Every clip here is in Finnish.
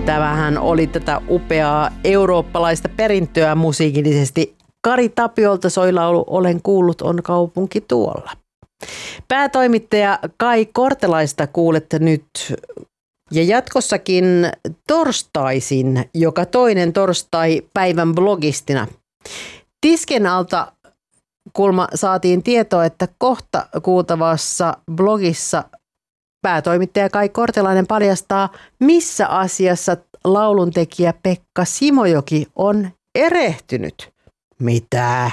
tämähän oli tätä upeaa eurooppalaista perintöä musiikillisesti. Kari Tapiolta soilaulu Olen kuullut on kaupunki tuolla. Päätoimittaja Kai Kortelaista kuulette nyt ja jatkossakin torstaisin, joka toinen torstai päivän blogistina. Tisken alta kulma saatiin tietoa, että kohta kuultavassa blogissa päätoimittaja Kai Kortelainen paljastaa, missä asiassa lauluntekijä Pekka Simojoki on erehtynyt. Mitä?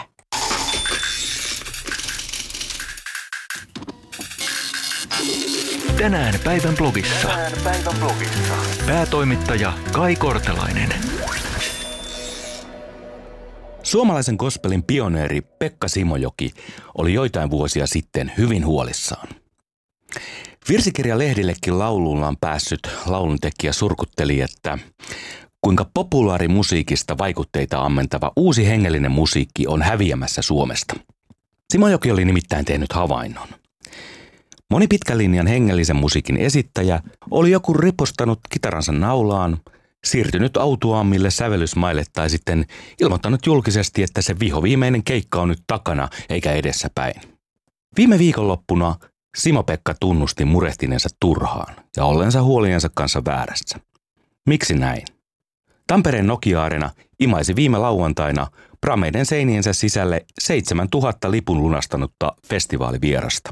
Tänään päivän blogissa. Päätoimittaja Kai Kortelainen. Suomalaisen gospelin pioneeri Pekka Simojoki oli joitain vuosia sitten hyvin huolissaan. Virsikirjalehdillekin laulullaan päässyt lauluntekijä surkutteli, että kuinka populaarimusiikista vaikutteita ammentava uusi hengellinen musiikki on häviämässä Suomesta. Simojoki oli nimittäin tehnyt havainnon. Moni pitkän linjan hengellisen musiikin esittäjä oli joku ripostanut kitaransa naulaan, siirtynyt autuaammille sävellysmaille tai sitten ilmoittanut julkisesti, että se vihoviimeinen keikka on nyt takana eikä edessäpäin. Viime viikonloppuna Simo-Pekka tunnusti murehtineensa turhaan ja ollensa huoliensa kanssa väärässä. Miksi näin? Tampereen Nokia-areena imaisi viime lauantaina prameiden seiniensä sisälle 7000 lipun lunastanutta festivaalivierasta.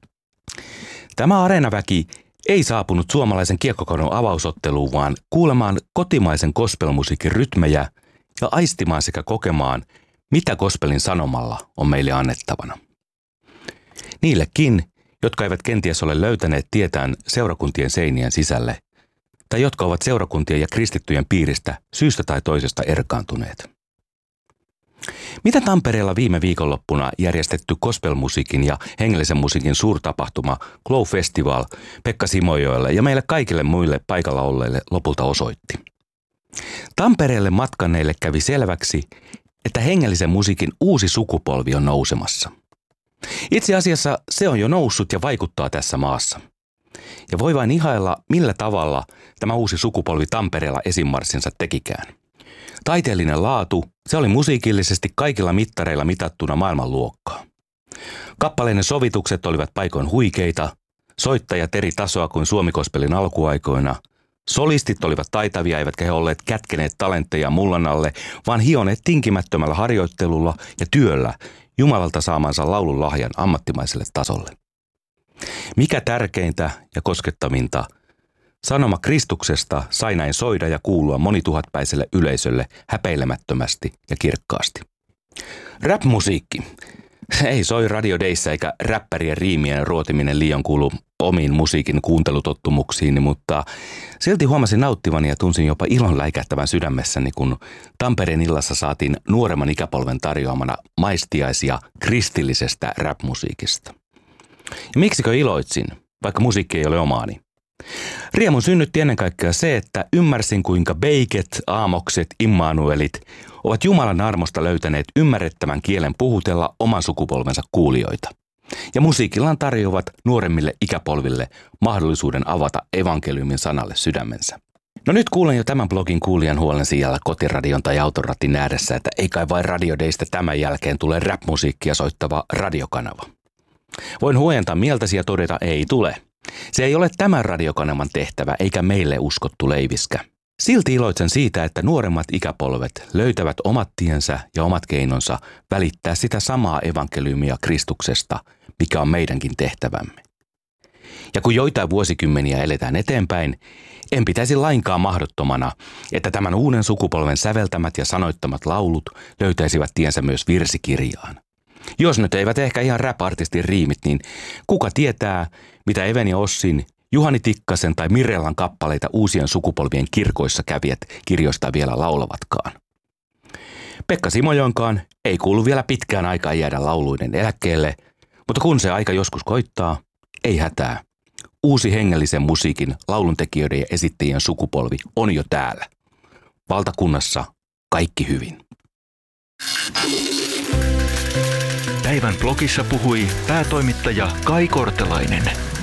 Tämä areenaväki ei saapunut suomalaisen kiekkokadon avausotteluun, vaan kuulemaan kotimaisen gospelmusiikin rytmejä ja aistimaan sekä kokemaan, mitä gospelin sanomalla on meille annettavana. Niillekin, jotka eivät kenties ole löytäneet tietään seurakuntien seinien sisälle, tai jotka ovat seurakuntien ja kristittyjen piiristä syystä tai toisesta erkaantuneet. Mitä Tampereella viime viikonloppuna järjestetty gospelmusiikin ja hengellisen musiikin suurtapahtuma Glow Festival Pekka Simojoelle ja meille kaikille muille paikalla olleille lopulta osoitti? Tampereelle matkanneille kävi selväksi, että hengellisen musiikin uusi sukupolvi on nousemassa. Itse asiassa se on jo noussut ja vaikuttaa tässä maassa. Ja voi vain ihailla, millä tavalla tämä uusi sukupolvi Tampereella esimarssinsa tekikään. Taiteellinen laatu, se oli musiikillisesti kaikilla mittareilla mitattuna maailmanluokkaa. Kappaleiden sovitukset olivat paikoin huikeita, soittajat eri tasoa kuin suomikospelin alkuaikoina. Solistit olivat taitavia, eivätkä he olleet kätkeneet talentteja mullan alle, vaan hioneet tinkimättömällä harjoittelulla ja työllä Jumalalta saamansa laulun lahjan ammattimaiselle tasolle. Mikä tärkeintä ja koskettavinta, sanoma Kristuksesta sai näin soida ja kuulua monituhatpäiselle yleisölle häpeilemättömästi ja kirkkaasti. Rap-musiikki. Ei soi radiodeissä eikä räppärien riimien ruotiminen liian kuulu omiin musiikin kuuntelutottumuksiini, mutta silti huomasin nauttivani ja tunsin jopa ilon läikähtävän sydämessäni, kun Tampereen illassa saatiin nuoremman ikäpolven tarjoamana maistiaisia kristillisestä rap-musiikista. Ja miksikö iloitsin, vaikka musiikki ei ole omaani? Riemun synnytti ennen kaikkea se, että ymmärsin kuinka Beiket, Aamokset, Immanuelit ovat Jumalan armosta löytäneet ymmärrettävän kielen puhutella oman sukupolvensa kuulijoita. Ja musiikillaan tarjoavat nuoremmille ikäpolville mahdollisuuden avata evankeliumin sanalle sydämensä. No nyt kuulen jo tämän blogin kuulijan huolen sijalla kotiradion tai autoratin ääressä, että ei kai vain radiodeista tämän jälkeen tule rap-musiikkia soittava radiokanava. Voin huojentaa mieltäsi ja todeta, ei tule. Se ei ole tämän radiokanavan tehtävä eikä meille uskottu leiviskä. Silti iloitsen siitä, että nuoremmat ikäpolvet löytävät omat tiensä ja omat keinonsa välittää sitä samaa evankeliumia Kristuksesta, mikä on meidänkin tehtävämme. Ja kun joitain vuosikymmeniä eletään eteenpäin, en pitäisi lainkaan mahdottomana, että tämän uuden sukupolven säveltämät ja sanoittamat laulut löytäisivät tiensä myös virsikirjaan. Jos nyt eivät ehkä ihan rap-artistin riimit, niin kuka tietää, mitä Even ja Ossin, Juhani Tikkasen tai Mirellan kappaleita uusien sukupolvien kirkoissa kävijät kirjoista vielä laulavatkaan. Pekka Simojonkaan ei kuulu vielä pitkään aikaa jäädä lauluiden eläkkeelle, mutta kun se aika joskus koittaa, ei hätää. Uusi hengellisen musiikin lauluntekijöiden ja esittäjien sukupolvi on jo täällä. Valtakunnassa kaikki hyvin. Päivän blogissa puhui päätoimittaja Kai Kortelainen.